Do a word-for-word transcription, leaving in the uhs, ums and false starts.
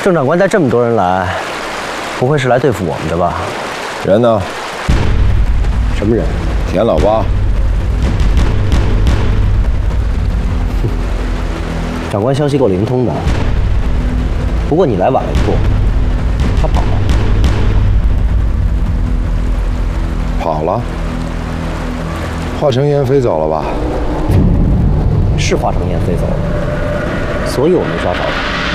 郑长官带这么多人来，不会是来对付我们的吧？ 人呢？ 什么人？ 田老八。 长官消息够灵通的，不过你来晚了一步，他跑了。 跑了？化成烟飞走了吧？ 是化成烟飞走了，所以我没抓着他。